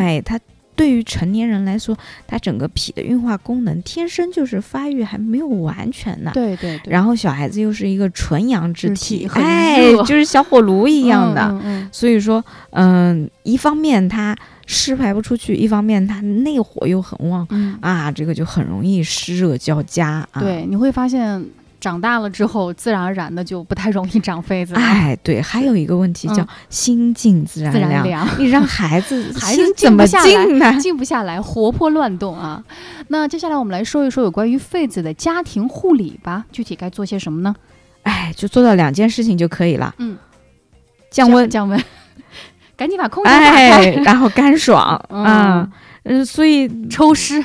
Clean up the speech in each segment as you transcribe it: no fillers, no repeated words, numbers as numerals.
它对于成年人来说，它整个脾的运化功能天生就是发育还没有完全呢。 对对对。 然后小孩子又是一个纯阳之体，就是小火炉一样的。所以说，一方面它湿排不出去，一方面它内火又很旺，这个就很容易湿热交加。 对，你会发现。长大了之后，自然而然的就不太容易长痱子了。 对，还有一个问题叫心静自然凉。你让孩子怎么静呢？ 静不下来，活泼乱动啊。那接下来我们来说一说有关于痱子的家庭护理吧。具体该做些什么呢？ 就做到2件事情就可以了。 降温，赶紧把空调打开， 然后干爽所以抽湿，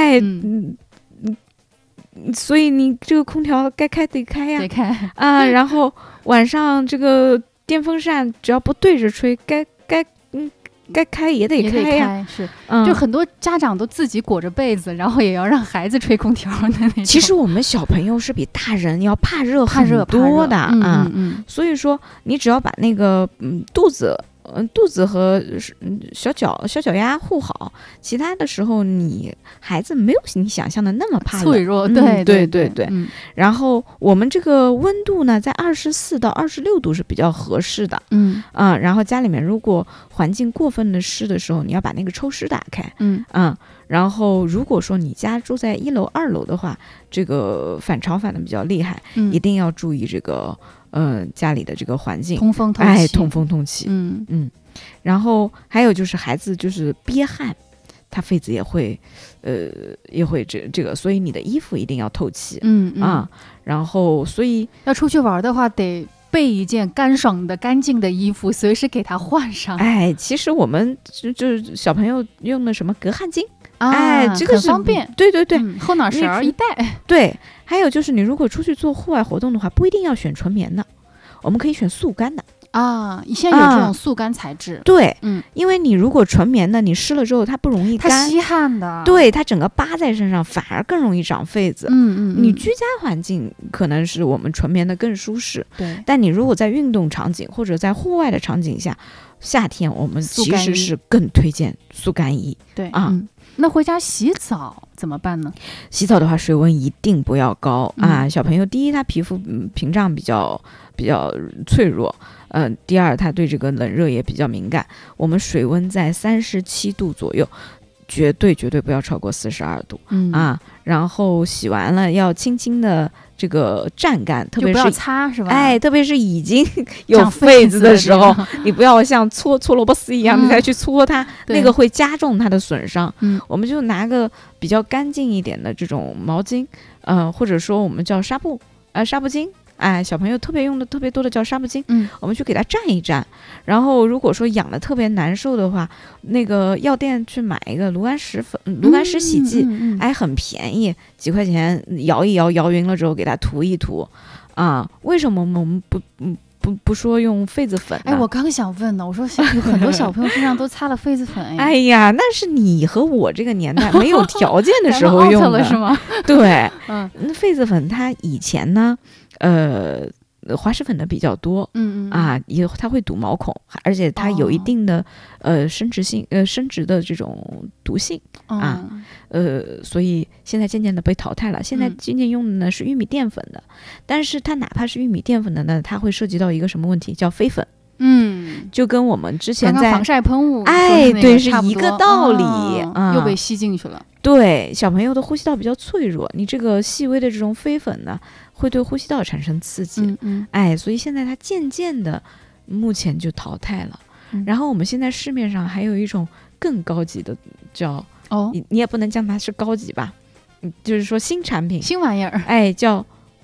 所以你这个空调该开得开呀， 得开然后晚上这个电风扇只要不对着吹，该开也得开呀。 是，就很多家长都自己裹着被子，然后也要让孩子吹空调的那种。 其实我们小朋友是比大人要怕热很多的所以说你只要把那个肚子和小脚丫护好，其他的时候你孩子没有你想象的那么怕脆弱。对。 然后我们这个温度呢，在24到26度是比较合适的。然后家里面如果环境过分的湿的时候，你要把那个抽湿打开。然后如果说你家住在1楼、2楼的话，这个反潮反的比较厉害，一定要注意这个家里的这个环境通风透气， 通风透气。然后还有就是孩子就是憋汗，他痱子也会这个，所以你的衣服一定要透气。然后所以要出去玩的话，得备一件干爽的干净的衣服，随时给他换上。 其实我们就是小朋友用的什么隔汗巾。这个很方便。 对， 后脑勺一戴。 对，还有就是你如果出去做户外活动的话，不一定要选纯棉的，我们可以选速干的。 现在有这种速干材质。 对，因为你如果纯棉的，你湿了之后它不容易干， 它吸汗的。 对，它整个扒在身上，反而更容易长痱子。你居家环境可能是我们纯棉的更舒适， 对。 但你如果在运动场景或者在户外的场景下，夏天我们其实是更推荐速干衣。 对那回家洗澡怎么办呢？ 洗澡的话，水温一定不要高小朋友第一，他皮肤屏障比较脆弱，第二，他对这个冷热也比较敏感。我们水温在37度左右，绝对不要超过42度。然后洗完了要轻轻的这个蘸干，特别是不要擦是吧？ 特别是已经有痱子的时候，你不要像搓萝卜丝一样，你再去搓它，那个会加重它的损伤。我们就拿个比较干净一点的这种毛巾，或者说我们叫纱布巾。小朋友用的特别多的叫纱布巾，我们去给它蘸一蘸。然后如果说痒的特别难受的话，那个药店去买一个炉甘石洗剂，很便宜，几块钱，摇一摇，摇匀了之后给它涂一涂。为什么我们不说用痱子粉呢？ 我刚想问呢，我说有很多小朋友身上都擦了痱子粉。 那是你和我这个年代没有条件的时候用的是吗？ 对，痱子粉它以前呢滑石粉的比较多，它会堵毛孔，而且它有一定的生殖的这种毒性所以现在渐渐的被淘汰了。现在渐渐用的呢是玉米淀粉的，但是它哪怕是玉米淀粉的呢，它会涉及到一个什么问题，叫飞粉。就跟我们之前在防晒喷雾对是一个道理， 又被吸进去了。 对，小朋友的呼吸道比较脆弱，你这个细微的这种飞粉呢，会对呼吸道产生刺激。所以现在它渐渐的目前就淘汰了。然后我们现在市面上还有一种更高级的叫你也不能讲它是高级吧，就是说新产品新玩意儿， 叫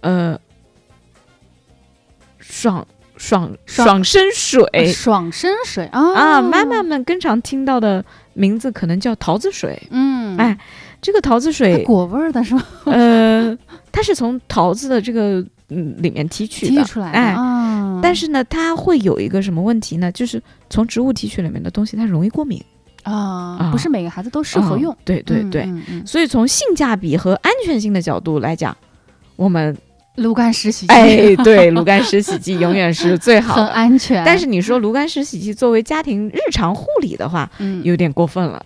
爽身水。 爽身水妈妈们经常听到的名字可能叫桃子水。这个桃子水果味的是吗？ 它是从桃子的这个里面提取出来的。 但是呢它会有一个什么问题呢，就是从植物提取里面的东西它容易过敏不是每个孩子都适合用。 对，所以从性价比和安全性的角度来讲，我们炉甘石洗剂对，炉甘石洗剂永远是最好的， 很安全。 但是你说炉甘石洗剂作为家庭日常护理的话，有点过分了。